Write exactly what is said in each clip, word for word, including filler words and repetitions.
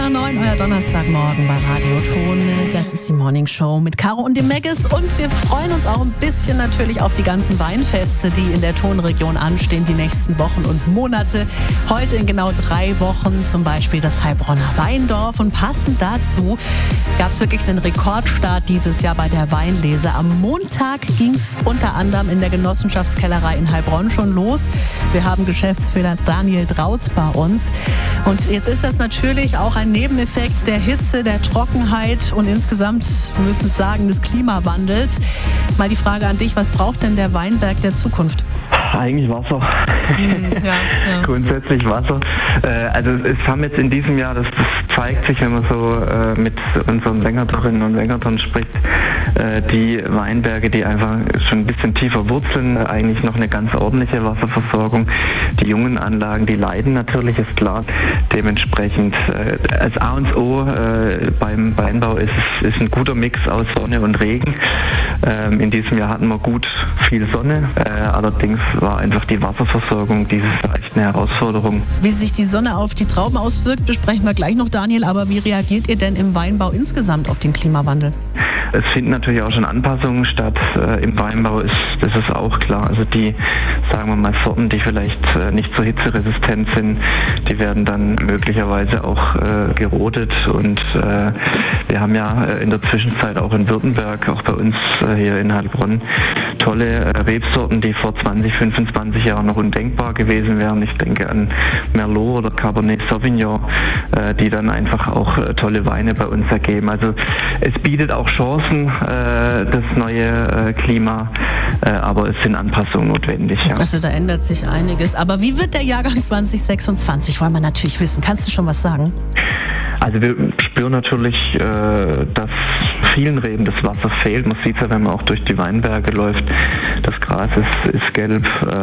nach neun, euer Donnerstagmorgen bei Radio Ton. Das ist die Morning Show mit Caro und dem Meggis. Und wir freuen uns auch ein bisschen natürlich auf die ganzen Weinfeste, die in der Tonregion anstehen, die nächsten Wochen und Monate. Heute in genau drei Wochen zum Beispiel das Heilbronner Weindorf. Und passend dazu gab es wirklich einen Rekordstart dieses Jahr bei der Weinlese. Am Montag ging es unter anderem in der Genossenschaftskellerei in Heilbronn schon los. Wir haben Geschäftsführer Daniel Drautz bei uns. Und jetzt ist das natürlich auch ein Nebeneffekt der Hitze, der Trockenheit und insgesamt, wir müssen es sagen, des Klimawandels. Mal die Frage an dich, was braucht denn der Weinberg der Zukunft? Eigentlich Wasser. Hm, ja, ja. Grundsätzlich Wasser. Äh, also es haben jetzt in diesem Jahr, das, das zeigt sich, wenn man so äh, mit unseren Wängerterinnen und Wängertern spricht, äh, die Weinberge, die einfach schon ein bisschen tiefer wurzeln, eigentlich noch eine ganz ordentliche Wasserversorgung. Die jungen Anlagen, die leiden natürlich, ist klar. Dementsprechend äh, als A und O äh, beim Weinbau ist es ist ein guter Mix aus Sonne und Regen. Ähm, in diesem Jahr hatten wir gut viel Sonne, äh, allerdings war einfach die Wasserversorgung dieses Jahr echt eine Herausforderung. Wie sich die Sonne auf die Trauben auswirkt, besprechen wir gleich noch, Daniel. Aber wie reagiert ihr denn im Weinbau insgesamt auf den Klimawandel? Es finden natürlich auch schon Anpassungen statt. Äh, Im Weinbau ist das ist auch klar. Also die, sagen wir mal, Sorten, die vielleicht äh, nicht so hitzeresistent sind, die werden dann möglicherweise auch äh, gerodet. Und äh, wir haben ja äh, in der Zwischenzeit auch in Württemberg, auch bei uns äh, hier in Heilbronn, tolle äh, Rebsorten, die vor zwanzig, fünfundzwanzig Jahren noch undenkbar gewesen wären. Ich denke an Merlot oder Cabernet Sauvignon, äh, die dann einfach auch äh, tolle Weine bei uns ergeben. Also es bietet auch Chancen, äh, das neue äh, Klima, äh, aber es sind Anpassungen notwendig. Ja. Also da ändert sich einiges. Aber wie wird der Jahrgang zwanzig sechsundzwanzig? Wollen wir natürlich wissen. Kannst du schon was sagen? Also wir spüren natürlich, äh, dass vielen Reben das Wasser fehlt. Man sieht es ja, wenn man auch durch die Weinberge läuft. Das Gras ist, ist gelb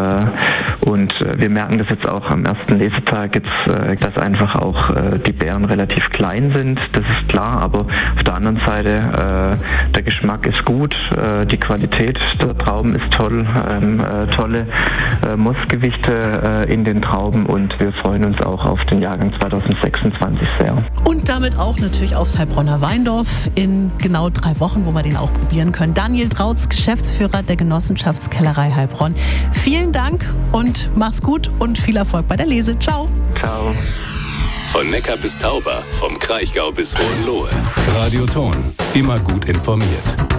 äh, und äh, wir merken das jetzt auch am ersten Lesetag, jetzt, äh, dass einfach auch äh, die Beeren relativ klein sind. Das ist klar, aber auf der anderen Seite äh, der Geschmack ist gut, äh, die Qualität der Trauben ist toll, ähm, äh, tolle äh, Mostgewichte äh, in den Trauben und wir freuen uns auch auf den Jahrgang zwanzig sechsundzwanzig sehr. Und damit auch natürlich aufs Heilbronner Weindorf in genau drei Wochen, wo wir den auch probieren können. Daniel Drautz, Geschäftsführer der Genossenschaftskellerei Heilbronn. Vielen Dank und mach's gut und viel Erfolg bei der Lese. Ciao. Ciao. Von Neckar bis Tauber, vom Kraichgau bis Hohenlohe. Radio Ton, immer gut informiert.